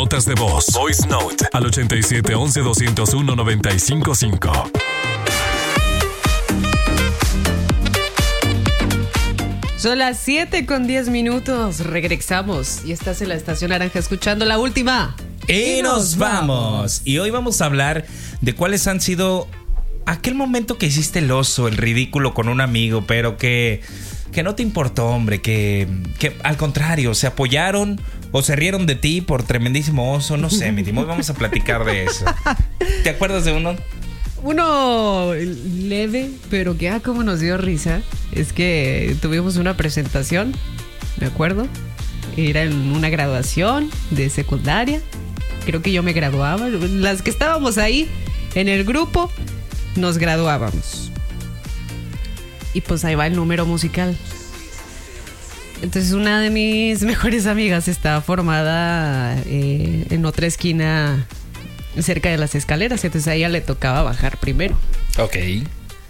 notas de voz. Voice Note al 8711-201-955. Son las 7:10. Regresamos y estás en la Estación Naranja escuchando La Última. Y nos vamos. Y hoy vamos a hablar de cuáles han sido aquel momento que hiciste el oso, el ridículo con un amigo, pero que no te importó, hombre, que al contrario, se apoyaron o se rieron de ti por tremendísimo oso, no sé, mi Timo, vamos a platicar de eso. ¿Te acuerdas de uno? Uno leve, pero que como nos dio risa, es que tuvimos una presentación, me acuerdo, era en una graduación de secundaria, creo que yo me graduaba, las que estábamos ahí en el grupo, nos graduábamos. Y pues ahí va el número musical. Entonces una de mis mejores amigas estaba formada en otra esquina cerca de las escaleras, entonces a ella le tocaba bajar primero. Ok. Ay,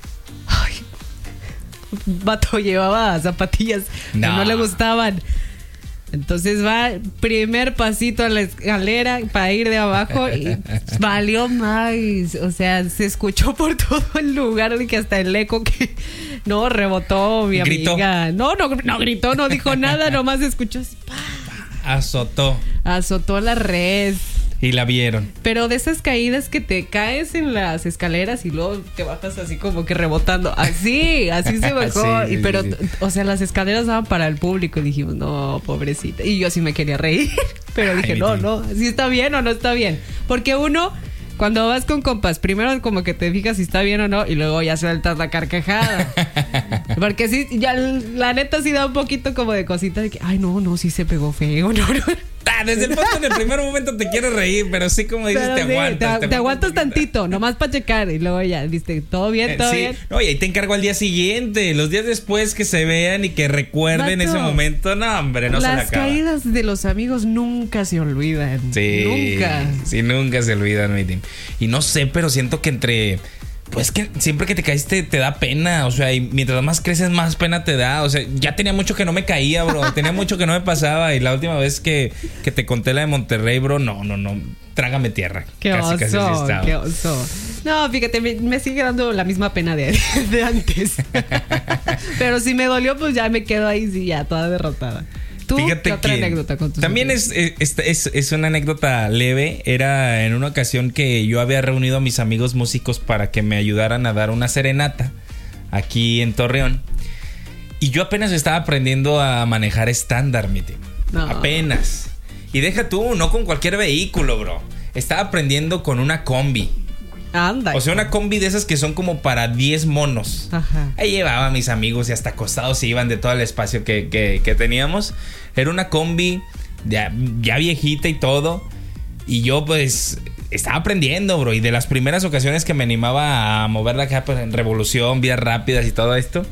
vato llevaba zapatillas que no le gustaban. Entonces va primer pasito a la escalera para ir de abajo y valió más. O sea, se escuchó por todo el lugar que hasta el eco que no rebotó mi ¿Gritó? amiga. No gritó, no dijo nada, nomás escuchó así. Azotó la red. Y la vieron. Pero de esas caídas que te caes en las escaleras y luego te bajas así como que rebotando. Así se bajó. Sí, pero, sí. o sea, las escaleras daban para el público y dijimos, no, pobrecita. Y yo sí me quería reír. Pero dije, no, ¿sí está bien o no está bien? Porque uno, cuando vas con compas, primero como que te fijas si está bien o no y luego ya sueltas la carcajada. Porque sí, ya la neta sí da un poquito como de cosita de que, ay, no, sí se pegó feo, no. Desde el fondo en el primer momento te quieres reír, pero sí, como dices, pero te sí, aguantas. Te aguantas tantito, nomás para checar. Y luego ya, viste, todo bien. Sí. No, y ahí te encargo al día siguiente. Los días después que se vean y que recuerden Vato, ese momento. No, hombre, no se la acaba. Las caídas de los amigos nunca se olvidan. Sí, nunca. Sí, nunca se olvidan, mi team. Y no sé, pero siento que pues que siempre que te caíste te da pena, o sea, y mientras más creces más pena te da, o sea, ya tenía mucho que no me caía, bro, tenía mucho que no me pasaba y la última vez que te conté la de Monterrey, bro, no, trágame tierra. Qué oso, qué oso. No, fíjate, me sigue dando la misma pena de antes. Pero si me dolió, pues ya me quedo ahí, sí, ya toda derrotada. ¿Tú? Fíjate ¿Qué otra que anécdota con tus también amigos? es una anécdota leve. Era en una ocasión que yo había reunido a mis amigos músicos para que me ayudaran a dar una serenata aquí en Torreón. Y yo apenas estaba aprendiendo a manejar estándar, mi tío. No. Apenas. Y deja tú, no con cualquier vehículo, bro. Estaba aprendiendo con una combi. Anda. O sea, una combi de esas que son como para 10 monos. Ajá. Ahí llevaba a mis amigos y hasta acostados se iban de todo el espacio que teníamos. Era una combi ya viejita y todo. Y yo pues estaba aprendiendo, bro. Y de las primeras ocasiones que me animaba a moverla acá pues, en revolución, vías rápidas y todo esto.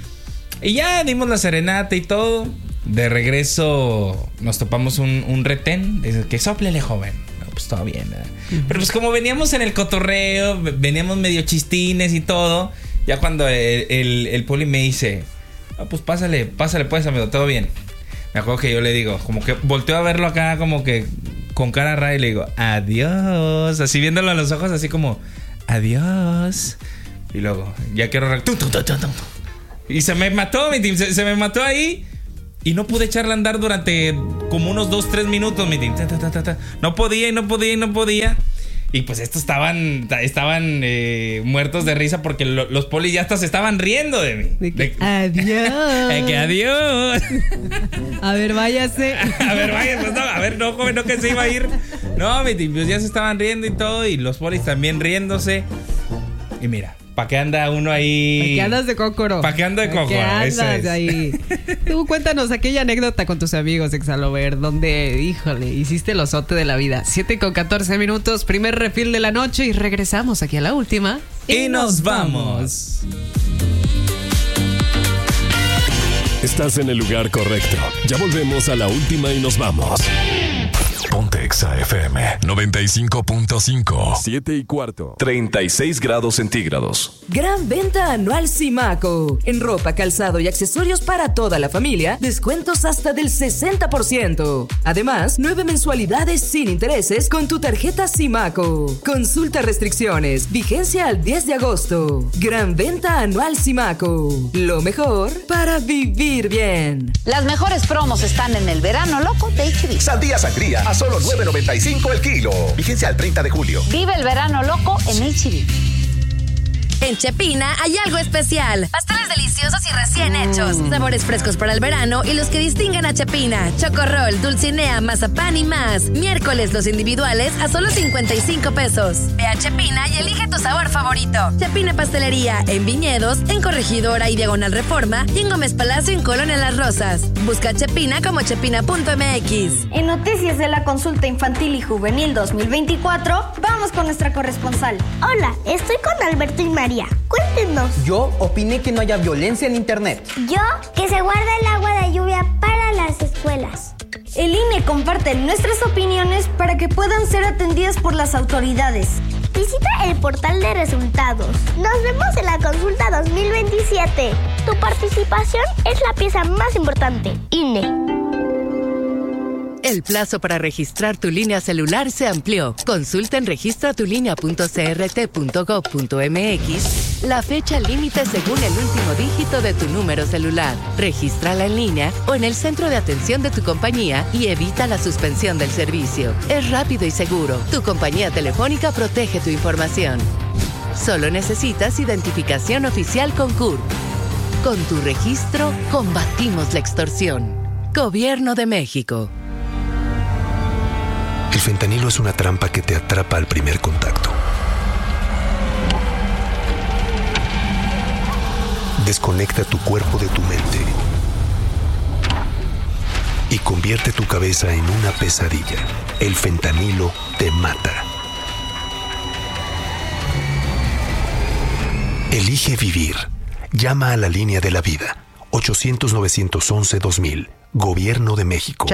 Y ya dimos la serenata y todo. De regreso nos topamos un retén. Dice, que sóplele, joven. Pues todo bien, ¿verdad? Pero pues como veníamos en el cotorreo, veníamos medio chistines y todo, ya cuando el poli me dice, pues pásale pues, amigo, todo bien. Me acuerdo que yo le digo, como que volteo a verlo acá como que con cara rara y le digo, adiós, así viéndolo a los ojos, así como, adiós. Y luego, ya quiero... Y se me mató, mi team, se me mató ahí. Y no pude echarla a andar durante como unos 2-3 minutos, mi team. No podía. Y pues estos estaban muertos de risa porque los polis ya hasta se estaban riendo de mí. Adiós. Que adiós. A ver, váyase. Pues no, joven, no que se iba a ir. No, mi team, pues ya se estaban riendo y todo. Y los polis también riéndose. Y mira, ¿para qué anda uno ahí? ¿Para qué andas de cócoro? ¿Para qué ando de cócoro? ¿Para qué andas es. ahí? Tú cuéntanos aquella anécdota con tus amigos, Exalover, donde, híjole, hiciste el osote de la vida. 7:14, primer refil de la noche y regresamos aquí a La Última. Y nos vamos. Estás en el lugar correcto. Ya volvemos a La Última y nos vamos. Ponte Exa FM 95.5. 7:15. 36 grados centígrados. Gran venta anual Simaco. En ropa, calzado y accesorios para toda la familia, descuentos hasta del 60%. Además, 9 mensualidades sin intereses con tu tarjeta Simaco. Consulta restricciones. Vigencia al 10 de agosto. Gran venta anual Simaco. Lo mejor para vivir bien. Las mejores promos están en el verano loco de HB. Sandía sangría a solo $9.95 el kilo. Vigencia al 30 de julio. Vive el verano loco en HB. En Chepina hay algo especial. Pasteles deliciosos y recién hechos. Sabores frescos para el verano y los que distinguen a Chepina. Chocorrol, dulcinea, mazapán y más. Miércoles los individuales a solo 55 pesos. Ve a Chepina y elige tu sabor favorito. Chepina Pastelería en Viñedos, en Corregidora y Diagonal Reforma y en Gómez Palacio en Colonia Las Rosas. Busca a Chepina como chepina.mx. En noticias de la consulta infantil y juvenil 2024, vamos con nuestra corresponsal. Hola, estoy con Alberto y María. Cuéntenos. Yo opiné que no haya violencia en internet. Yo, que se guarde el agua de lluvia para las escuelas. El INE comparte nuestras opiniones para que puedan ser atendidas por las autoridades. Visita el portal de resultados. Nos vemos en la consulta 2027. Tu participación es la pieza más importante. INE. El plazo para registrar tu línea celular se amplió. Consulta en registratulinea.crt.gov.mx la fecha límite según el último dígito de tu número celular. Regístrala en línea o en el centro de atención de tu compañía y evita la suspensión del servicio. Es rápido y seguro. Tu compañía telefónica protege tu información. Solo necesitas identificación oficial con CURP. Con tu registro, combatimos la extorsión. Gobierno de México. El fentanilo es una trampa que te atrapa al primer contacto. Desconecta tu cuerpo de tu mente y convierte tu cabeza en una pesadilla. El fentanilo te mata. Elige vivir. Llama a la línea de la vida. 800-911-2000. Gobierno de México.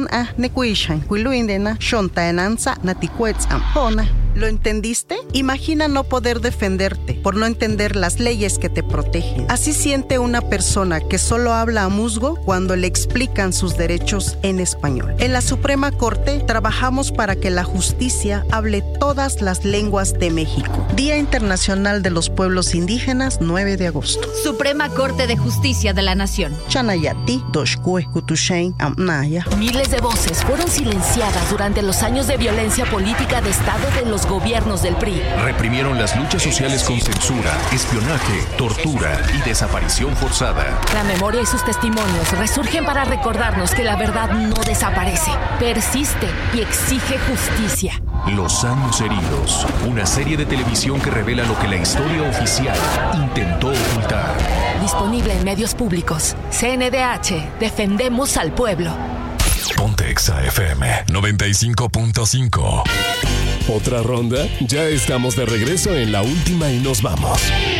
¿Lo entendiste? Imagina no poder defenderte por no entender las leyes que te protegen. Así siente una persona que solo habla a musgo cuando le explican sus derechos en español. En la Suprema Corte trabajamos para que la justicia hable todas las lenguas de México. Día Internacional de los Pueblos Indígenas, 9 de agosto. Suprema Corte de Justicia de la Nación. Chanayati, Doshkue, Kutushain, Amnaya. Miles de voces fueron silenciadas durante los años de violencia política de Estado de los gobiernos del PRI. Reprimieron las luchas sociales con censura, espionaje, tortura y desaparición forzada. La memoria y sus testimonios resurgen para recordarnos que la verdad no desaparece, persiste y exige justicia. Los años heridos, una serie de televisión que revela lo que la historia oficial intentó ocultar. Disponible en medios públicos. CNDH, defendemos al pueblo. Ponte Exa FM 95.5. ¿Otra ronda? Ya estamos de regreso en la última y nos vamos.